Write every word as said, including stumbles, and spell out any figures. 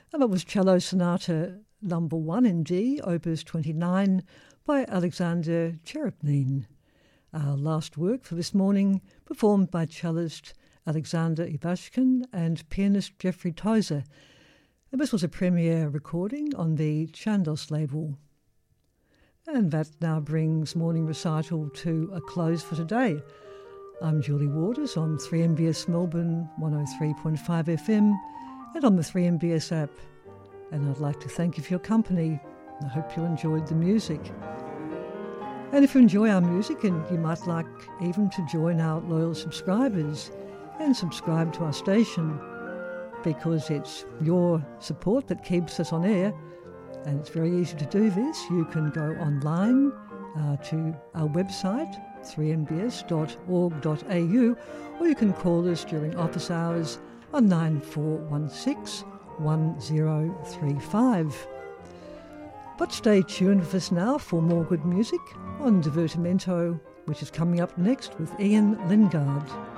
And that was Cello Sonata Number one in D, Opus twenty-nine, by Alexander Cherepnin. Our last work for this morning, performed by cellist Alexander Ivashkin and pianist Jeffrey Tozer. And this was a premiere recording on the Chandos label. And that now brings morning recital to a close for today. I'm Julie Waters on three M B S Melbourne one oh three point five F M and on the three M B S app. And I'd like to thank you for your company. I hope you enjoyed the music. And if you enjoy our music, and you might like even to join our loyal subscribers and subscribe to our station, because it's your support that keeps us on air, and it's very easy to do this. You can go online uh, to our website, three m b s dot org dot a u, or you can call us during office hours on nine four one six, one zero three five. But stay tuned with us now for more good music on Divertimento, which is coming up next with Ian Lingard.